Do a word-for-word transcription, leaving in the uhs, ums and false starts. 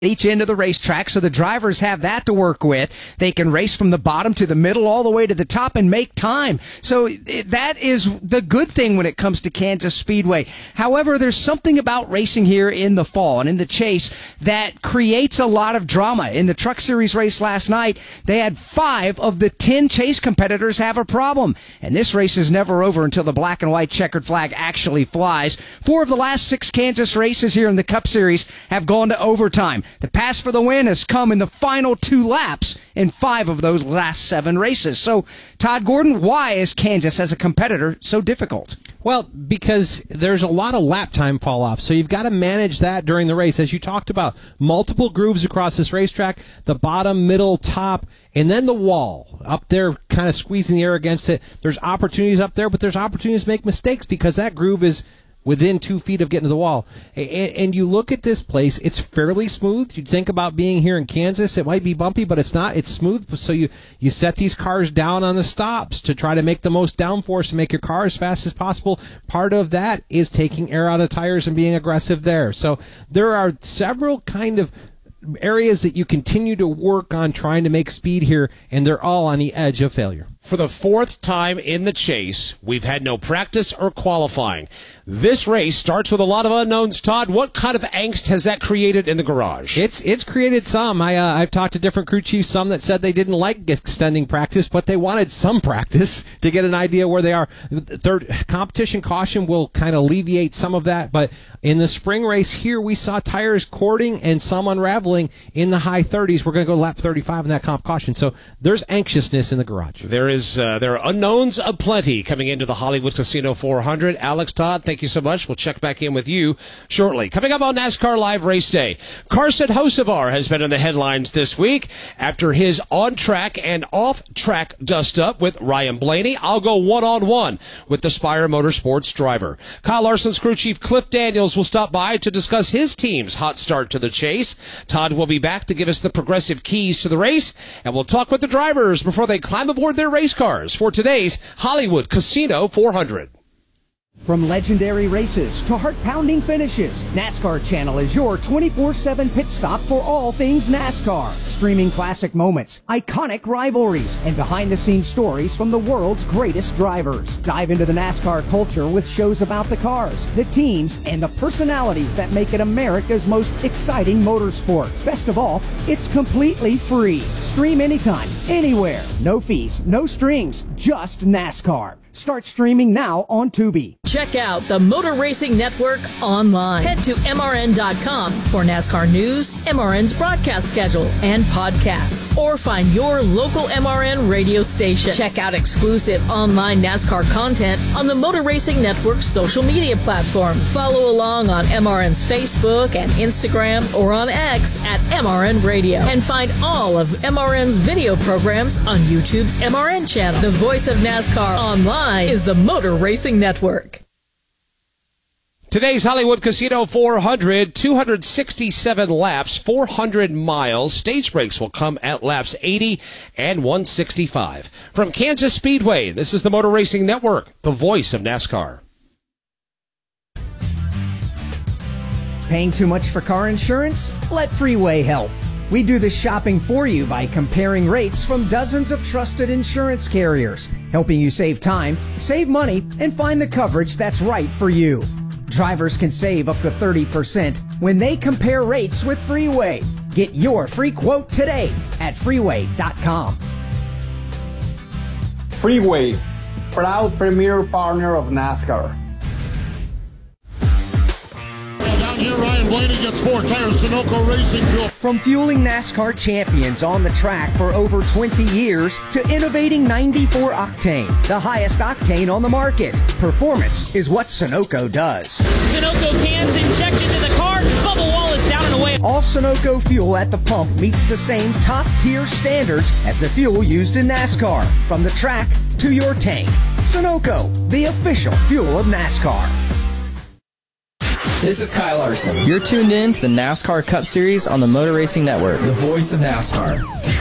each end of the racetrack, so the drivers have that to work with. They can race from the bottom to the middle all the way to the top and make time. So it, that is the good thing when it comes to Kansas Speedway. However, there's something about racing here in the fall and in the chase that creates a lot of drama. In the Truck Series race last night, they had five of the ten chase competitors have a problem. And this race is never over until the black and white checkered flag actually flies. Four of the last six Kansas races here in the Cup Series have gone to overtime. The pass for the win has come in the final two laps in five of those last seven races. So, Todd Gordon, why is Kansas as a competitor so difficult? Well, because there's a lot of lap time fall off, so you've got to manage that during the race. As you talked about, multiple grooves across this racetrack, the bottom, middle, top, and then the wall up there kind of squeezing the air against it. There's opportunities up there, but there's opportunities to make mistakes because that groove is within two feet of getting to the wall. And, and you look at this place, it's fairly smooth. You'd think about being here in Kansas, it might be bumpy, but it's not. It's smooth. So you, you set these cars down on the stops to try to make the most downforce and make your car as fast as possible. Part of that is taking air out of tires and being aggressive there. So there are several kind of areas that you continue to work on trying to make speed here, and they're all on the edge of failure. For the fourth time in the chase, we've had no practice or qualifying. This race starts with a lot of unknowns. Todd, what kind of angst has that created in the garage? It's it's created some. I, uh, I've talked to different crew chiefs, some that said they didn't like extending practice, but they wanted some practice to get an idea where they are. Third, competition caution will kind of alleviate some of that, but in the spring race here, we saw tires cording and some unraveling in the high thirties. We're going to go lap thirty-five in that comp caution, so there's anxiousness in the garage. There is uh, there are unknowns aplenty coming into the Hollywood Casino four hundred. Alex, Todd, thank you so much. We'll check back in with you shortly. Coming up on NASCAR Live Race Day, Carson Hocevar has been in the headlines this week after his on-track and off-track dust-up with Ryan Blaney. I'll go one-on-one with the Spire Motorsports driver. Kyle Larson's crew chief Cliff Daniels will stop by to discuss his team's hot start to the chase. Todd will be back to give us the progressive keys to the race, and we'll talk with the drivers before they climb aboard their race cars for today's Hollywood Casino four hundred. From legendary races to heart-pounding finishes, NASCAR Channel is your twenty-four seven pit stop for all things NASCAR. Streaming classic moments, iconic rivalries, and behind-the-scenes stories from the world's greatest drivers. Dive into the NASCAR culture with shows about the cars, the teams, and the personalities that make it America's most exciting motorsport. Best of all, it's completely free. Stream anytime, anywhere. No fees, no strings, just NASCAR. Start streaming now on Tubi. Check out the Motor Racing Network online. Head to M R N dot com for NASCAR news, M R N's broadcast schedule, and podcasts. Or find your local M R N radio station. Check out exclusive online NASCAR content on the Motor Racing Network's social media platforms. Follow along on M R N's Facebook and Instagram or on X at M R N Radio. And find all of M R N's video programs on YouTube's M R N channel. The voice of NASCAR online is the Motor Racing Network. Today's Hollywood Casino four hundred, two hundred sixty-seven laps, four hundred miles. Stage breaks will come at laps eighty and one sixty-five. From Kansas Speedway, this is the Motor Racing Network, the voice of NASCAR. Paying too much for car insurance? Let Freeway help. We do the shopping for you by comparing rates from dozens of trusted insurance carriers, helping you save time, save money, and find the coverage that's right for you. Drivers can save up to thirty percent when they compare rates with Freeway. Get your free quote today at freeway dot com. Freeway, proud premier partner of NASCAR. Here, Ryan Blaney gets four tires, Sunoco Racing Fuel. From fueling NASCAR champions on the track for over twenty years to innovating ninety-four octane, the highest octane on the market. Performance is what Sunoco does. Sunoco cans injected into the car, bubble wall is down and away. All Sunoco fuel at the pump meets the same top-tier standards as the fuel used in NASCAR, from the track to your tank. Sunoco, the official fuel of NASCAR. This is Kyle Larson. You're tuned in to the NASCAR Cup Series on the Motor Racing Network, the voice of NASCAR.